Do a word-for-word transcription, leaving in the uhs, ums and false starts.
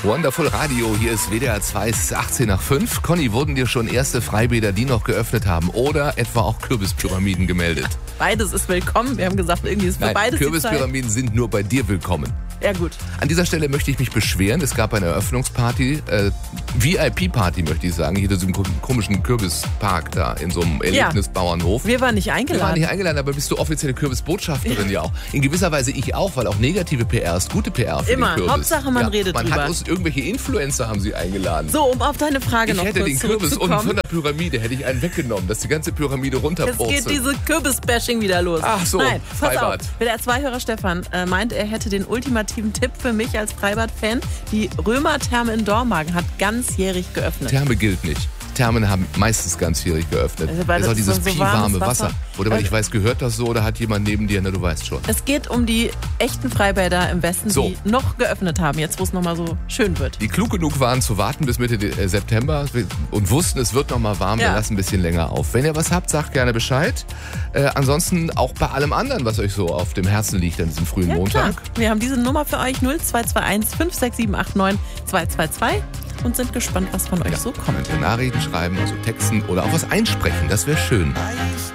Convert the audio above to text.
Wonderful Radio, hier ist W D R zwei, es ist achtzehn nach fünf. Conny, wurden dir schon erste Freibäder, die noch geöffnet haben oder etwa auch Kürbispyramiden gemeldet? Beides ist willkommen. Wir haben gesagt, irgendwie ist für Nein, beides die Zeit. Kürbispyramiden sind nur bei dir willkommen. Ja, gut. An dieser Stelle möchte ich mich beschweren. Es gab eine Eröffnungsparty, äh, V I P-Party möchte ich sagen, hier in diesem komischen Kürbispark da in so einem Erlebnisbauernhof. Wir waren nicht eingeladen. Wir waren nicht eingeladen, aber bist du offizielle Kürbisbotschafterin ja auch. In gewisser Weise ich auch, weil auch negative P R ist gute P R für Immer. den Kürbis. Hauptsache man ja, redet man drüber. Hat uns irgendwelche Influencer haben sie eingeladen. So, um auf deine Frage ich noch hätte kurz den Kürbis unten zurückzukommen. von der Pyramide, hätte ich einen weggenommen, dass die ganze Pyramide Jetzt runterpurzelt. geht diese Kürbis-Bashing wieder los. Ach so, Nein, pass Freibad. auf. Der zwei-Hörer Stefan äh, meint, er hätte den ultimativen Tipp für mich als Freibad-Fan. Die Römer-Therme in Dormagen hat ganzjährig geöffnet. Therme gilt nicht. Thermen haben meistens ganzjährig geöffnet. Also, weil das ist auch das dieses so piwarme warmes Wasser. Wasser. Oder weil Also- ich weiß, gehört das so oder hat jemand neben dir? Na, du weißt schon. Es geht um die echten Freibäder im Westen, So. die noch geöffnet haben, jetzt wo es nochmal so schön wird. Die klug genug waren zu warten bis Mitte De- äh, September und wussten, es wird noch mal warm, Ja. dann lasst ein bisschen länger auf. Wenn ihr was habt, sagt gerne Bescheid. Äh, ansonsten auch bei allem anderen, was euch so auf dem Herzen liegt an diesem frühen Ja, Montag. klar. Wir haben diese Nummer für euch null zwei zwei eins fünf sechs sieben acht neun zwei zwei zwei und sind gespannt, was von euch so kommt. Könnt ihr Nachrichten schreiben, also texten oder auch was einsprechen, das wäre schön.